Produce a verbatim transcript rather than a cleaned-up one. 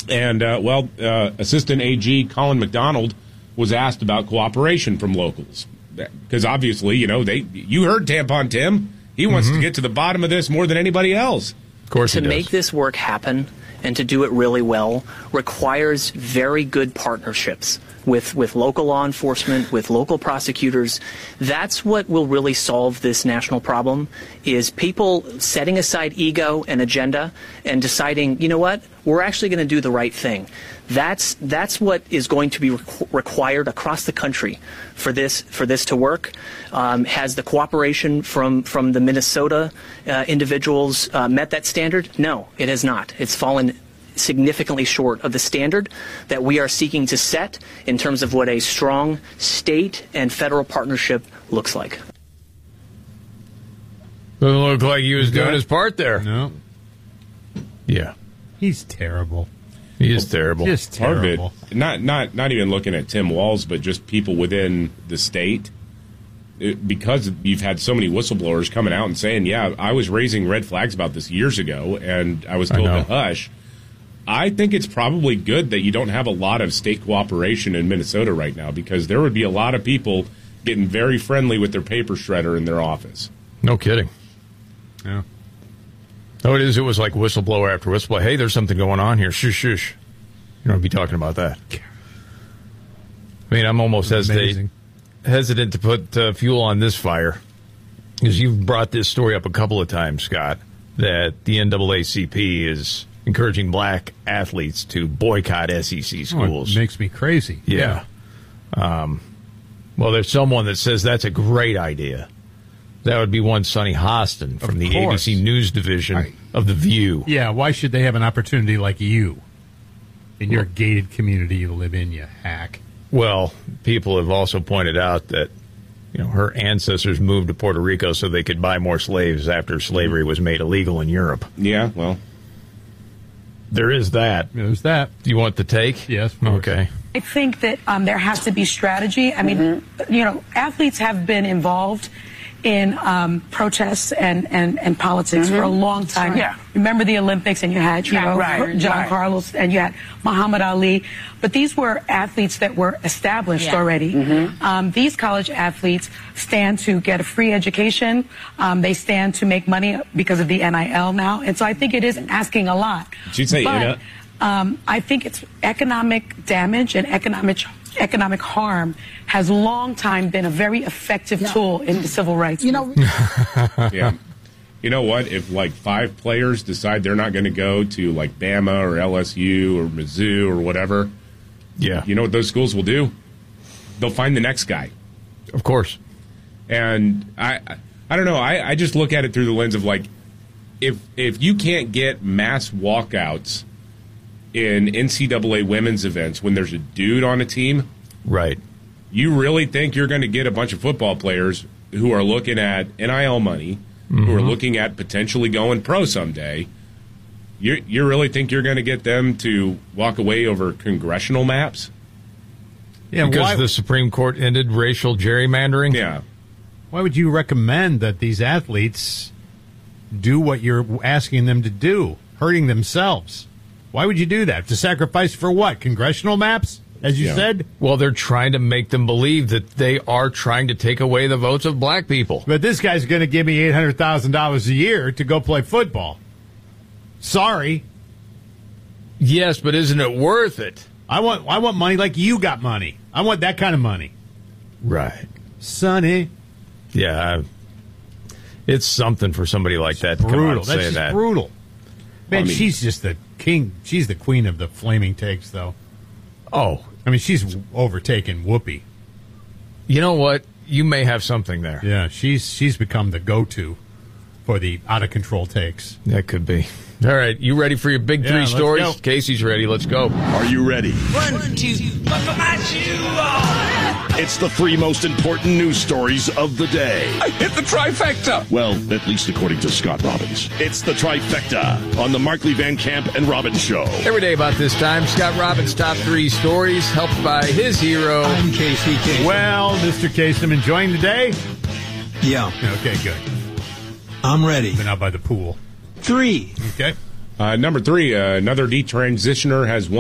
And, uh, well, uh, Assistant A G Colin McDonald was asked about cooperation from locals. Because obviously, you know, they you heard Tampon Tim. He wants mm-hmm. to get to the bottom of this more than anybody else. Of course he does. To make this work happen and to do it really well requires very good partnerships with, with local law enforcement, with local prosecutors. That's what will really solve this national problem, is people setting aside ego and agenda and deciding, you know what, we're actually going to do the right thing. That's that's what is going to be requ- required across the country for this for this to work. Um, has the cooperation from from the Minnesota uh, individuals uh, met that standard? No, it has not. It's fallen significantly short of the standard that we are seeking to set in terms of what a strong state and federal partnership looks like. Doesn't look like he was doing Good. his part there. No. Yeah. He's terrible. He is terrible. Just Part of terrible. it, not not not even looking at Tim Walz, but just people within the state. It, because you've had so many whistleblowers coming out and saying, yeah, I was raising red flags about this years ago, and I was told I to hush. I think it's probably good that you don't have a lot of state cooperation in Minnesota right now, because there would be a lot of people getting very friendly with their paper shredder in their office. No kidding. Yeah. Oh, it is. It was like whistleblower after whistleblower. Hey, there's something going on here. Shush, shush. You don't be talking about that. I mean, I'm almost hesitate, hesitant to put uh, fuel on this fire, because you've brought this story up a couple of times, Scott, that the N double A C P is encouraging black athletes to boycott S E C schools. Oh, it makes me crazy. Yeah. yeah. Um, well, there's someone that says that's a great idea. That would be one Sonny Hostin from Of the course. A B C News division Right. of The View. Yeah, why should they have an opportunity like you in your gated community you live in, you hack? Well, people have also pointed out that, you know, her ancestors moved to Puerto Rico so they could buy more slaves after slavery was made illegal in Europe. Yeah, well, there is that. There's that. Do you want the take? Yes, of course. Okay. I think that um, there has to be strategy. I mean, mm-hmm. you know, athletes have been involved in um, protests and, and, and politics mm-hmm. for a long time. Yeah. Remember the Olympics, and you had, you know, right, John right. Carlos, and you had Muhammad Ali. But these were athletes that were established Yeah. already. Mm-hmm. Um, these college athletes stand to get a free education. Um, they stand to make money because of the N I L now. And so I think it is asking a lot. Did you say but, N I L? Um, I think it's economic damage and economic economic harm has long time been a very effective Yeah. tool in the civil rights. You know, Yeah. You know what? If like five players decide they're not going to go to like Bama or L S U or Mizzou or whatever, Yeah. you know what those schools will do? They'll find the next guy. Of course. And I, I don't know. I, I just look at it through the lens of like, if if you can't get mass walkouts in N C double A women's events when there's a dude on a team, Right. you really think you're going to get a bunch of football players who are looking at N I L money, Mm-hmm. who are looking at potentially going pro someday? You you really think you're going to get them to walk away over congressional maps? Yeah, Because why, the Supreme Court ended racial gerrymandering? Yeah. why would you recommend that these athletes do what you're asking them to do, hurting themselves? Why would you do that? To sacrifice for what? Congressional maps, as you Yeah. said? Well, they're trying to make them believe that they are trying to take away the votes of black people. But this guy's going to give me eight hundred thousand dollars a year to go play football. Sorry. Yes, but isn't it worth it? I want I want money like you got money. I want that kind of money. Right. Sonny. Yeah. It's something for somebody like that to come out Brutal. and That's say just that. brutal. Man, I mean- she's just the king. She's the queen of the flaming takes, though. Oh, I mean, she's overtaken Whoopi. you know what? You may have something there. Yeah, she's she's become the go-to for the out-of-control takes. That could be. All right, you ready for your big Yeah, three let's stories? go. Casey's ready. Let's go. Are you ready? One, two, buckle my shoe on. It's the three most important news stories of the day. I hit the trifecta. Well, at least according to Scott Robbins. It's the trifecta on the Markley Van Camp and Robbins Show. Every day about this time, Scott Robbins' top three stories, helped by his hero. I'm Casey Kasem. Well, Mister Kasem, enjoying the day? Yeah, Okay, good. I'm ready. Been out by the pool. Three. Okay. Uh, number three, uh, another detransitioner has won.